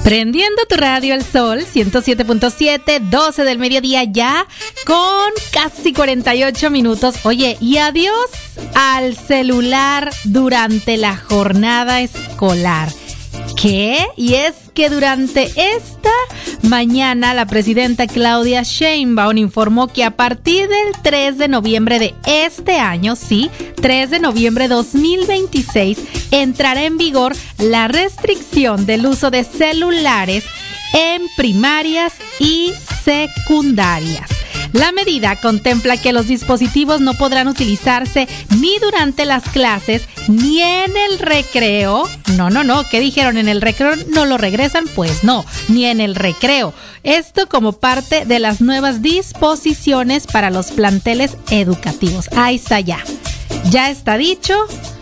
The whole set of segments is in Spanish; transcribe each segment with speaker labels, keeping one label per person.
Speaker 1: Prendiendo tu radio El Sol 107.7, 12 del mediodía ya, con casi 48 minutos. Oye, y adiós al celular durante la jornada escolar. ¿Qué? Y es que durante esta mañana la presidenta Claudia Sheinbaum informó que a partir del 3 de noviembre de este año, sí, 3 de noviembre de 2026, entrará en vigor la restricción del uso de celulares en primarias y secundarias. La medida contempla que los dispositivos no podrán utilizarse ni durante las clases ni en el recreo. No, ¿qué dijeron? ¿En el recreo no lo regresan? Pues no, ni en el recreo. Esto como parte de las nuevas disposiciones para los planteles educativos. Ahí está ya está dicho.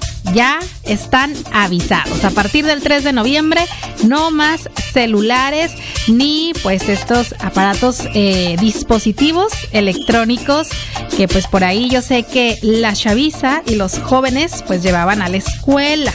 Speaker 1: Ya están avisados. A partir del 3 de noviembre, no más celulares ni pues estos aparatos, dispositivos electrónicos que pues por ahí yo sé que la chaviza y los jóvenes pues llevaban a la escuela.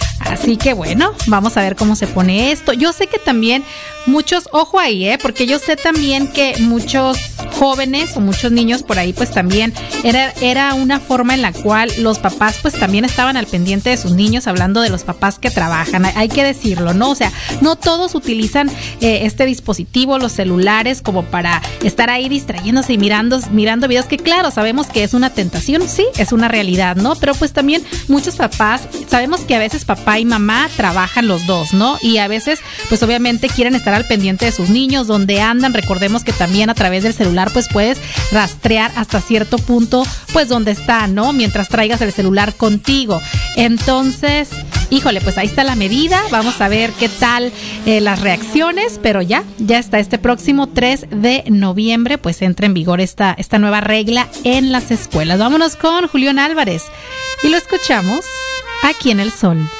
Speaker 1: Así que bueno, vamos a ver cómo se pone esto. Yo sé que también muchos, ojo ahí, porque yo sé también que muchos jóvenes o muchos niños por ahí pues también era una forma en la cual los papás pues también estaban al pendiente de sus niños, hablando de los papás que trabajan, hay que decirlo, ¿no? O sea, no todos utilizan este dispositivo, los celulares, como para estar ahí distrayéndose y mirando videos, que claro, sabemos que es una tentación, sí, es una realidad, ¿no? Pero pues también muchos papás, sabemos que a veces papá y mamá trabajan los dos, ¿no? Y a veces pues obviamente quieren estar al pendiente de sus niños, donde andan. Recordemos que también a través del celular pues puedes rastrear hasta cierto punto pues dónde está, ¿no? Mientras traigas el celular contigo. Entonces, híjole, pues ahí está la medida. Vamos a ver qué tal las reacciones, pero ya está este próximo 3 de noviembre pues entra en vigor esta nueva regla en las escuelas. Vámonos con Julián Álvarez y lo escuchamos aquí en El Sol.